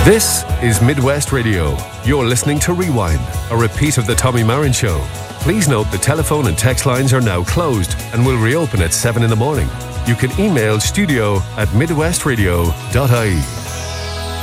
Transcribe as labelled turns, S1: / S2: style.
S1: This is Midwest Radio. You're listening to Rewind, a repeat of the Tommy Marin Show. Please note the telephone and text lines are now closed and will reopen at 7 in the morning. You can email studio@midwestradio.ie.